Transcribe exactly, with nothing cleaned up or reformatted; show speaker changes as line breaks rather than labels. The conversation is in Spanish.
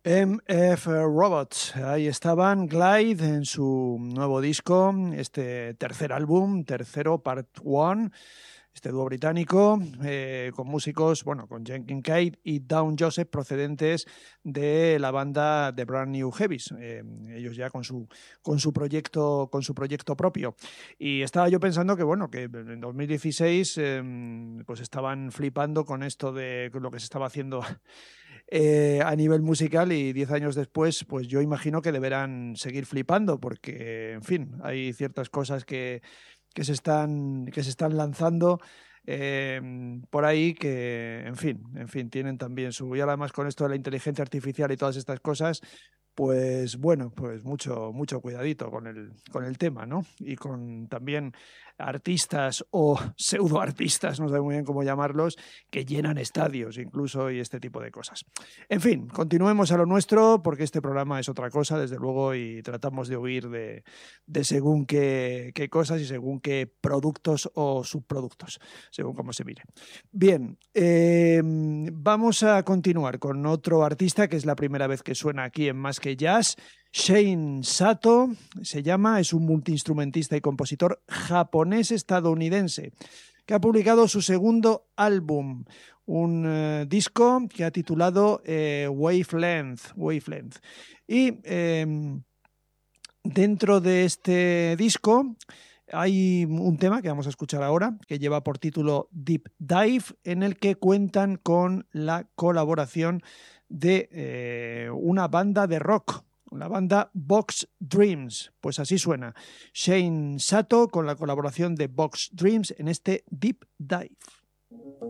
M F Robots, ahí estaban, Glide en su nuevo disco, este tercer álbum, tercero, Part One, este dúo británico, eh, con músicos, bueno, con Jen Kincaid y Dawn Joseph, procedentes de la banda The Brand New Heavies, eh, ellos ya con su, con su proyecto, con su proyecto propio. Y estaba yo pensando que, bueno, que en dos mil dieciséis eh, pues estaban flipando con esto de lo que se estaba haciendo Eh, a nivel musical, y diez años después, pues yo imagino que deberán seguir flipando porque, en fin, hay ciertas cosas que, que, se, están, que se están lanzando eh, por ahí que, en fin, en fin, tienen también su... Y además con esto de la inteligencia artificial y todas estas cosas, pues bueno, pues mucho, mucho cuidadito con el, con el tema, ¿no? Y con también artistas o pseudoartistas, no sé muy bien cómo llamarlos, que llenan estadios incluso y este tipo de cosas. En fin, continuemos a lo nuestro porque este programa es otra cosa, desde luego, y tratamos de huir de, de según qué, qué cosas y según qué productos o subproductos, según cómo se mire. Bien, eh, vamos a continuar con otro artista que es la primera vez que suena aquí en Más que Jazz. Shane Sato se llama, es un multiinstrumentista y compositor japonés-estadounidense que ha publicado su segundo álbum, un eh, disco que ha titulado eh, Wavelength, Wavelength. Y eh, dentro de este disco hay un tema que vamos a escuchar ahora, que lleva por título Deep Dive, en el que cuentan con la colaboración de eh, una banda de rock, la banda Box Dreams. Pues así suena Shane Sato con la colaboración de Box Dreams en este Deep Dive.